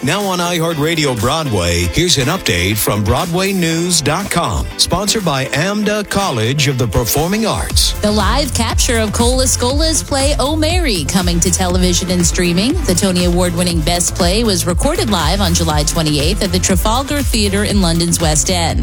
Now on iHeartRadio Broadway, here's an update from BroadwayNews.com. Sponsored by AMDA College of the Performing Arts. The live capture of Cole Escola's play Oh Mary coming to television and streaming. The Tony Award-winning Best Play was recorded live on July 28th at the Trafalgar Theatre in London's West End.